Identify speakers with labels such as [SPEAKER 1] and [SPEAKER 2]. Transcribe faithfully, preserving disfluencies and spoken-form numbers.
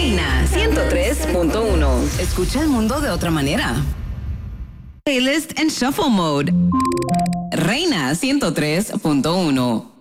[SPEAKER 1] Reina ciento tres punto uno. Escucha el mundo de otra manera. Playlist en Shuffle Mode. Reina ciento tres punto uno.